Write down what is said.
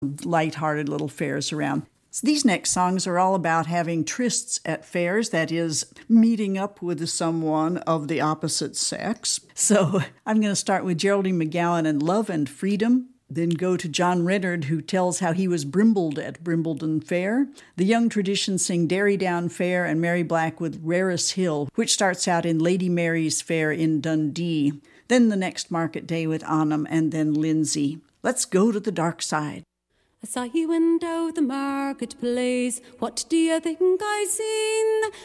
light-hearted little fairs around. So these next songs are all about having trysts at fairs, that is, meeting up with someone of the opposite sex. So I'm going to start with Geraldine McGowan and Love and Freedom, then go to John Reynard, who tells how he was brimbled at Brimbledon Fair. The Young Traditions sing Derry Down Fair, and Mary Black with Raris Hill, which starts out in Lady Mary's Fair in Dundee. Then the next market day with Anam, and then Lindsay. Let's go to the dark side. I saw you went out the marketplace. What do you think I seen?